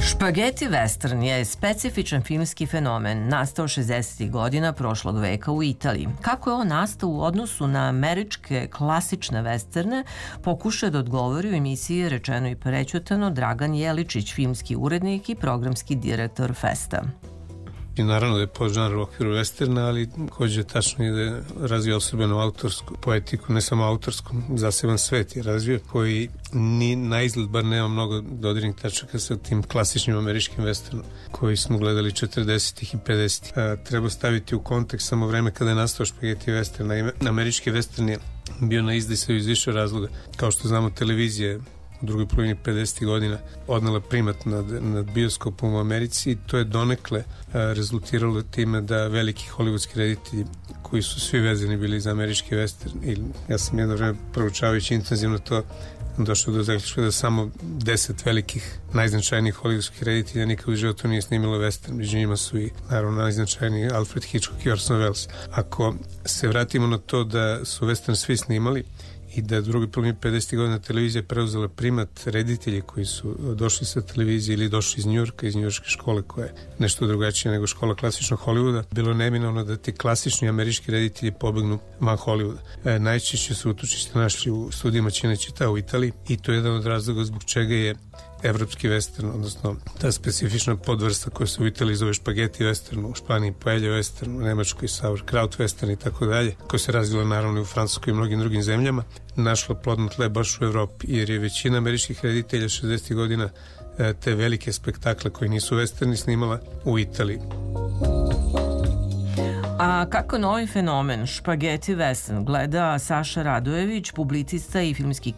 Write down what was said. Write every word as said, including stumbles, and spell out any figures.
Špageti western je specifičan filmski fenomen nastao šezdesetih godina prošlog veka u Italiji. Kako je on nastao u odnosu na američke klasične westerne, pokušao da odgovori u emisiji Rečeno i prećutano Dragan Jeličić, filmski urednik i programski direktor Festa. I naravno da je podžanr u okviru westerna, ali hođe tačno je da je razvio osobenu autorsku poetiku, ne samo autorsku, zaseban svet je razvio, koji ni na izgled bar nema mnogo dodirnih tačaka sa tim klasičnim američkim westernom koji smo gledali četrdesetih i pedesetih. Treba staviti u kontekst samo vreme kada je nastao špageti western. Naime, američki western je bio na izdisaju iz više razloga. Kao što znamo, televizija u drugoj polovini pedesetih godina odnela primat nad, nad bioskopom u Americi i to je donekle a, rezultiralo time da veliki hollywoodski reditelji koji su svi vezani bili za američki western, i ja sam jedno vreme proučavajući intenzivno to došao do zaključka da samo deset velikih najznačajnijih hollywoodskih reditelja nikad u životu nije snimilo western. Među njima su i naravno najznačajniji Alfred Hitchcock i Orson Welles. Ako se vratimo na to da su western svi snimali i da drugi polovini pedesetih godina televizija preuzela primat, reditelji koji su došli sa televizije ili došli iz Njujorka, iz njujorške škole koja je nešto drugačija nego škola klasičnog Hollywooda, bilo neminovno da ti klasični američki reditelji pobegnu van Hollywooda. E, najčešće su utočište našli u studijima Cinecittà u Italiji i to je jedan od razloga zbog čega je evropski western, odnosno ta specifična podvrsta koja se u Italiji zove špageti western, u Španiji paella western, u Nemačkoj sauerkraut western i tako dalje, koja se razvila naravno i u Francuskoj i mnogim drugim zemljama, našla plodno tle baš u Evropi, jer je većina američkih reditelja šezdesetih godina te velike spektakle koji nisu westerni snimala u Italiji. A kako novi fenomen špageti western gleda Saša Radojević, publicista i filmski